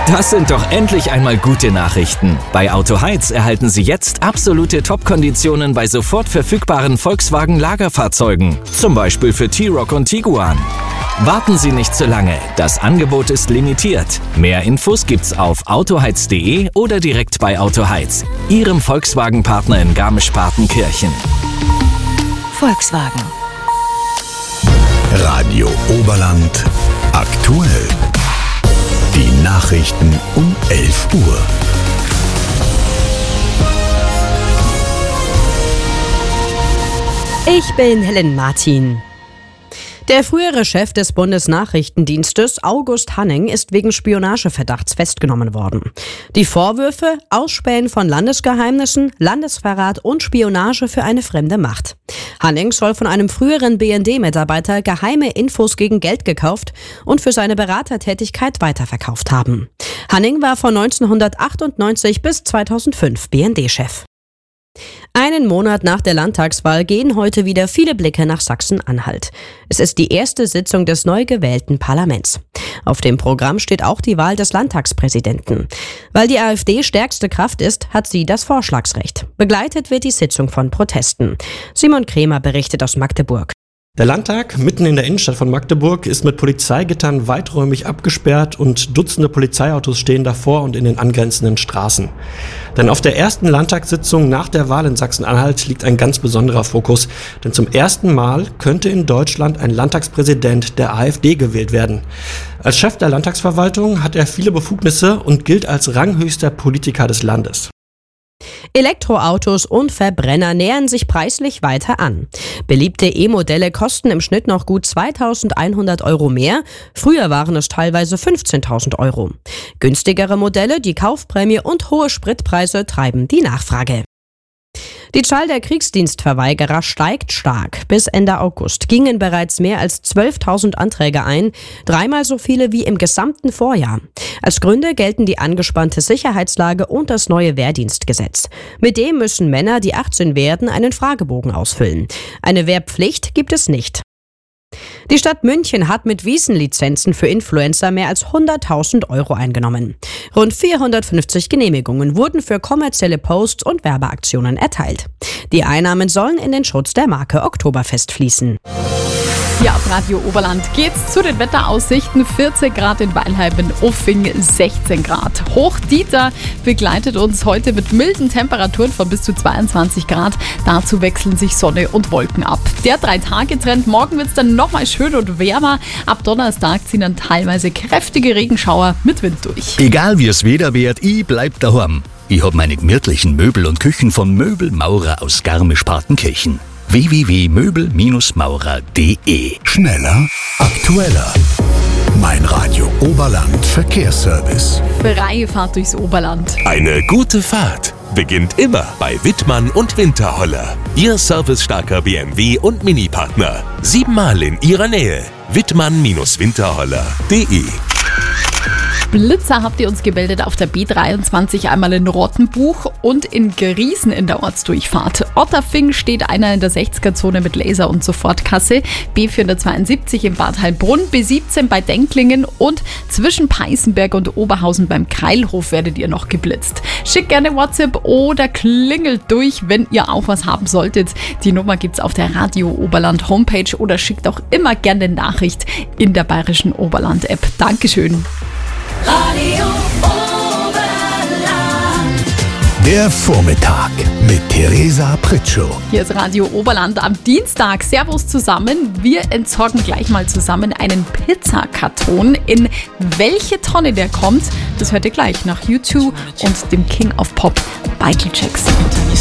Das sind doch endlich einmal gute Nachrichten. Bei Autoheiz erhalten Sie jetzt absolute Top-Konditionen bei sofort verfügbaren Volkswagen-Lagerfahrzeugen. Zum Beispiel für T-Roc und Tiguan. Warten Sie nicht zu lange, das Angebot ist limitiert. Mehr Infos gibt's auf autoheiz.de oder direkt bei Autoheiz, Ihrem Volkswagen-Partner in Garmisch-Partenkirchen. Volkswagen. Radio Oberland aktuell. Die Nachrichten um 11 Uhr. Ich bin Helen Martin. Der frühere Chef des Bundesnachrichtendienstes, August Hanning, ist wegen Spionageverdachts festgenommen worden. Die Vorwürfe: Ausspähen von Landesgeheimnissen, Landesverrat und Spionage für eine fremde Macht. Hanning soll von einem früheren BND-Mitarbeiter geheime Infos gegen Geld gekauft und für seine Beratertätigkeit weiterverkauft haben. Hanning war von 1998 bis 2005 BND-Chef. Einen Monat nach der Landtagswahl gehen heute wieder viele Blicke nach Sachsen-Anhalt. Es ist die erste Sitzung des neu gewählten Parlaments. Auf dem Programm steht auch die Wahl des Landtagspräsidenten. Weil die AfD stärkste Kraft ist, hat sie das Vorschlagsrecht. Begleitet wird die Sitzung von Protesten. Simon Kremer berichtet aus Magdeburg. Der Landtag mitten in der Innenstadt von Magdeburg ist mit Polizeigittern weiträumig abgesperrt und Dutzende Polizeiautos stehen davor und in den angrenzenden Straßen. Denn auf der ersten Landtagssitzung nach der Wahl in Sachsen-Anhalt liegt ein ganz besonderer Fokus. Denn zum ersten Mal könnte in Deutschland ein Landtagspräsident der AfD gewählt werden. Als Chef der Landtagsverwaltung hat er viele Befugnisse und gilt als ranghöchster Politiker des Landes. Elektroautos und Verbrenner nähern sich preislich weiter an. Beliebte E-Modelle kosten im Schnitt noch gut 2.100 Euro mehr. Früher waren es teilweise 15.000 Euro. Günstigere Modelle, die Kaufprämie und hohe Spritpreise treiben die Nachfrage. Die Zahl der Kriegsdienstverweigerer steigt stark. Bis Ende August gingen bereits mehr als 12.000 Anträge ein, dreimal so viele wie im gesamten Vorjahr. Als Gründe gelten die angespannte Sicherheitslage und das neue Wehrdienstgesetz. Mit dem müssen Männer, die 18 werden, einen Fragebogen ausfüllen. Eine Wehrpflicht gibt es nicht. Die Stadt München hat mit Wiesenlizenzen für Influencer mehr als 100.000 Euro eingenommen. Rund 450 Genehmigungen wurden für kommerzielle Posts und Werbeaktionen erteilt. Die Einnahmen sollen in den Schutz der Marke Oktoberfest fließen. Ja, auf Radio Oberland geht's zu den Wetteraussichten. 14 Grad in Weilheim, in Uffing 16 Grad. Hoch-Dieter begleitet uns heute mit milden Temperaturen von bis zu 22 Grad. Dazu wechseln sich Sonne und Wolken ab. Der 3-Tage-Trend, morgen wird's dann nochmal schön und wärmer. Ab Donnerstag ziehen dann teilweise kräftige Regenschauer mit Wind durch. Egal wie es Wetter wird, ich bleib daheim. Ich hab meine gemütlichen Möbel und Küchen von Möbelmaurer aus Garmisch-Partenkirchen. www.möbelmaurer.de. Schneller, aktueller. Mein Radio Oberland Verkehrsservice. Freie Fahrt durchs Oberland. Eine gute Fahrt beginnt immer bei Wittmann und Winterholler. Ihr servicestarker BMW- und Mini-Partner. 7-mal in Ihrer Nähe. Wittmann-Winterholler.de. Blitzer habt ihr uns gemeldet auf der B23, einmal in Rottenbuch und in Griesen in der Ortsdurchfahrt. Otterfing steht einer in der 60er-Zone mit Laser- und Sofortkasse, B472 in Bad Heilbrunn, B17 bei Denklingen und zwischen Peißenberg und Oberhausen beim Kreilhof werdet ihr noch geblitzt. Schickt gerne WhatsApp oder klingelt durch, wenn ihr auch was haben solltet. Die Nummer gibt's auf der Radio Oberland Homepage oder schickt auch immer gerne eine Nachricht in der Bayerischen Oberland App. Dankeschön. Radio Oberland. Der Vormittag mit Theresa Pritschow. Hier ist Radio Oberland am Dienstag. Servus zusammen. Wir entsorgen gleich mal zusammen einen Pizzakarton. In welche Tonne der kommt, das hört ihr gleich nach U2 und dem King of Pop, Michael Jackson.